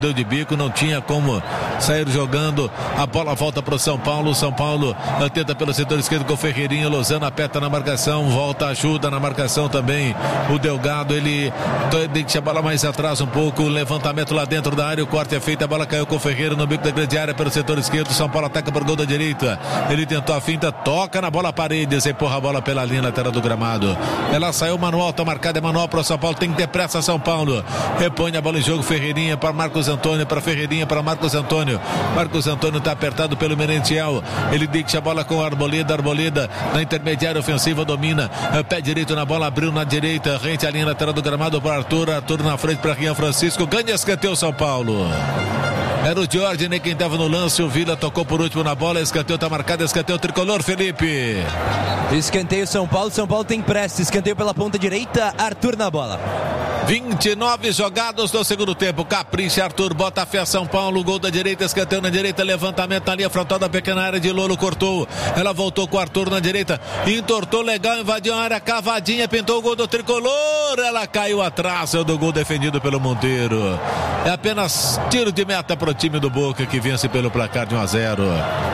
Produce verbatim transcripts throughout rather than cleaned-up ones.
Deu de bico, não tinha como sair jogando. A bola volta para o São Paulo. São Paulo tenta pelo setor esquerdo com o Ferreirinha. Lozano aperta na marcação, volta, ajuda na marcação também. O Delgado, ele deixa a bola mais atrás um pouco. Levantamento lá dentro da área. O corte é feito. A bola caiu com o Ferreira no bico da grande área pelo setor esquerdo. São Paulo ataca por gol da direita. Ele tentou a finta, toca na bola Paredes, empurra a bola pela linha lateral do gramado. Ela saiu manual, tá marcada, é manual para o São Paulo. Tem que ter pressa, São Paulo. Repõe a bola em jogo. Ferreirinha para Marcos Antônio, para Ferreirinha, para Marcos Antônio. Marcos Antônio está apertado pelo Merentiel. Ele deixa a bola com o Arboleda. Arboleda na intermediária ofensiva domina. Pé direito na bola, abriu na direita. Rente a linha lateral do gramado para Arthur. Arthur na frente para Rian Francisco. Ganha escanteio São Paulo. Era o Jorge, nem quem estava no lance. O Vila tocou por último na bola. Escanteio está marcado. Escanteio tricolor, Felipe. Escanteio São Paulo. São Paulo tem pressa. Escanteio pela ponta direita. Arthur na bola. vinte e nove jogados no segundo tempo. Capricha, Arthur, bota a fé São Paulo. Gol da direita, escanteio na direita. Levantamento na linha frontal da pequena área de Lolo. Cortou. Ela voltou com o Arthur na direita. Entortou legal, invadiu a área. Cavadinha, pintou o gol do tricolor. Ela caiu atrás. É o do gol defendido pelo Monteiro. É apenas tiro de meta para o time do Boca, que vence pelo placar de um a zero.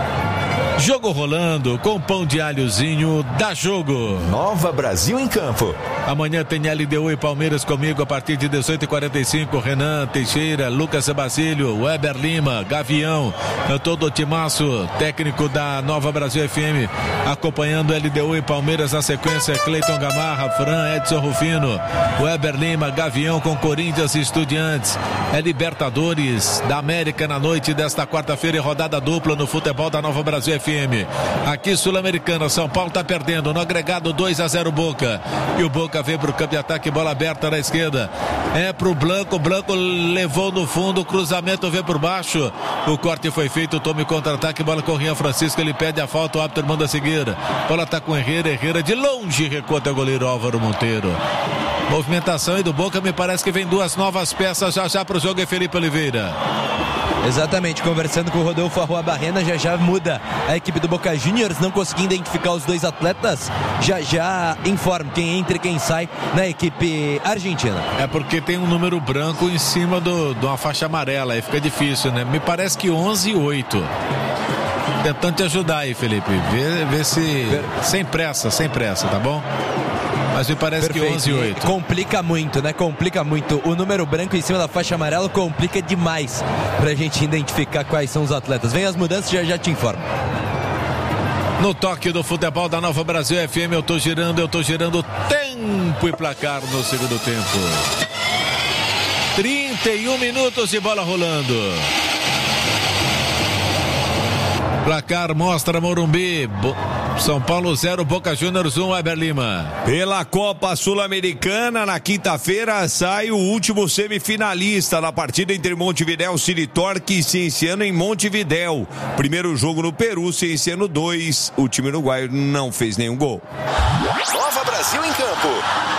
Jogo rolando com pão de alhozinho. Dá jogo. Nova Brasil em campo. Amanhã tem L D U e Palmeiras comigo a partir de dezoito e quarenta e cinco. Renan Teixeira, Lucas Basílio, Weber Lima, Gavião, todo o timaço técnico da Nova Brasil F M acompanhando L D U e Palmeiras na sequência. Cleiton Gamarra, Fran, Edson Rufino, Weber Lima, Gavião com Corinthians e Estudiantes. É Libertadores da América na noite desta quarta-feira e rodada dupla no futebol da Nova Brasil F M. Aqui Sul-Americana, São Paulo está perdendo no agregado dois a zero Boca. E o Boca vem para o campo de ataque, bola aberta na esquerda. É para o Blanco, o Blanco levou no fundo, o cruzamento veio por baixo. O corte foi feito, tome contra-ataque, bola com o Rian Francisco, ele pede a falta, o árbitro manda seguir. Bola está com o Herrera, Herrera de longe recua até o goleiro Álvaro Monteiro. Movimentação aí do Boca, me parece que vem duas novas peças já já para o jogo, é Felipe Oliveira. Exatamente, conversando com o Rodolfo Arroa Barrena, já já muda a equipe do Boca Juniors, não conseguindo identificar os dois atletas, já já informa quem entra e quem sai na equipe argentina. É porque tem um número branco em cima do, de uma faixa amarela, aí fica difícil, né? Me parece que onze e oito. Tentando te ajudar aí, Felipe, vê, vê se... Sem pressa, sem pressa, tá bom? Mas me parece Perfeito. Que onze e oito. Complica muito, né? Complica muito. O número branco em cima da faixa amarela complica demais pra gente identificar quais são os atletas. Vem as mudanças, já já te informo. No toque do futebol da Nova Brasil F M, eu tô girando, eu tô girando tempo e placar no segundo tempo. trinta e um minutos de bola rolando. Placar mostra Morumbi, Bo... São Paulo zero, Boca Juniors um, Weber Lima. Pela Copa Sul-Americana, na quinta-feira sai o último semifinalista na partida entre Montevidéu e City Torque e Cienciano em Montevidéu. Primeiro jogo no Peru, Cienciano dois. O time uruguaio não fez nenhum gol. Nova Brasil em campo.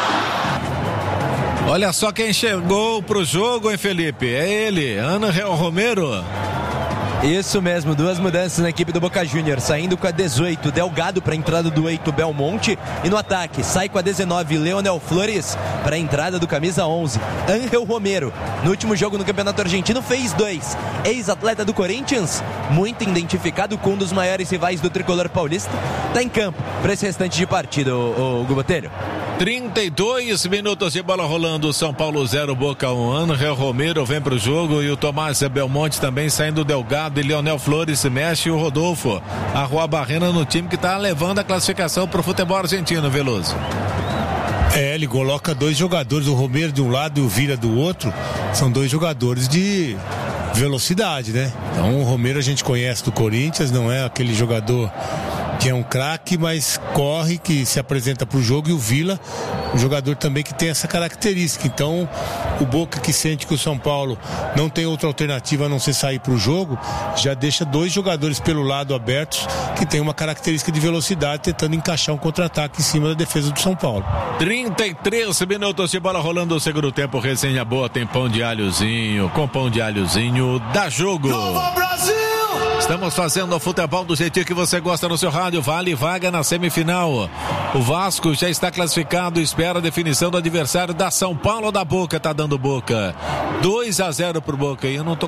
Olha só quem chegou pro jogo, hein, Felipe? É ele, Ángel Romero. Isso mesmo, duas mudanças na equipe do Boca Juniors, saindo com a dezoito, Delgado para a entrada do oito, Belmonte, e no ataque, sai com a dezenove, Leonel Flores para a entrada do camisa onze, Ángel Romero. No último jogo no Campeonato Argentino fez dois, ex-atleta do Corinthians, muito identificado com um dos maiores rivais do tricolor paulista, está em campo para esse restante de partida, o, o Guboteiro. trinta e dois minutos de bola rolando, São Paulo zero, Boca um. Ángel Romero vem pro jogo e o Tomás Belmonte também saindo, Delgado e Leonel Flores se mexe, o Rodolfo Arroa Barrena no time que tá levando a classificação pro futebol argentino, Veloso. É, ele coloca dois jogadores, o Romero de um lado e o Vila do outro, são dois jogadores de velocidade, né? Então o Romero a gente conhece do Corinthians, não é aquele jogador que é um craque, mas corre, que se apresenta para o jogo, e o Vila, um jogador também que tem essa característica. Então, o Boca, que sente que o São Paulo não tem outra alternativa a não ser sair para o jogo, já deixa dois jogadores pelo lado abertos, que tem uma característica de velocidade, tentando encaixar um contra-ataque em cima da defesa do São Paulo. trinta e três minutos de bola rolando o segundo tempo, resenha boa, tem pão de alhozinho, com pão de alhozinho, dá jogo. Nova Brasil! Estamos fazendo o futebol do jeitinho que você gosta no seu rádio. Vale vaga na semifinal. O Vasco já está classificado, espera a definição do adversário da São Paulo ou da Boca. Tá dando Boca. dois a zero pro Boca. E eu não tô